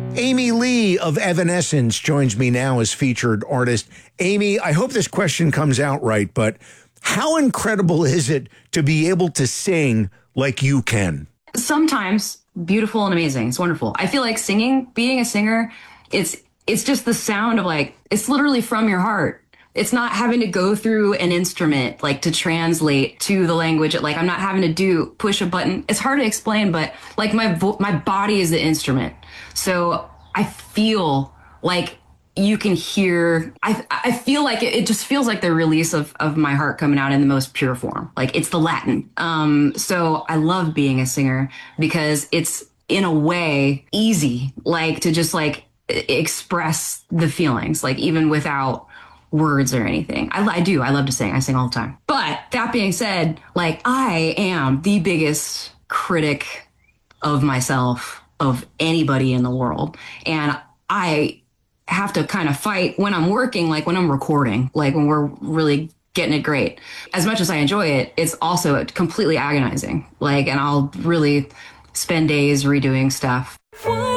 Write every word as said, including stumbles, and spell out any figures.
Amy Lee of Evanescence joins me now as featured artist. Amy, I hope this question comes out right, but how incredible is it to be able to sing like you can? Sometimes beautiful and amazing. It's wonderful. I feel like singing, being a singer, it's it's just the sound of like, it's literally from your heart. It's not having to go through an instrument, like to translate to the language. Like I'm not having to do, push a button. It's hard to explain, but like my, vo- my body is the instrument. So I feel like you can hear, I I feel like it, it just feels like the release of, of my heart coming out in the most pure form. Like it's the Latin. Um, so I love being a singer because it's in a way easy, like to just like express the feelings, like even without words or anything. I, I do. I love to sing. I sing all the time. But that being said, like I am the biggest critic of myself, of anybody in the world. And I have to kind of fight when I'm working, like when I'm recording, like when we're really getting it great. As much as I enjoy it, it's also completely agonizing. Like, and I'll really spend days redoing stuff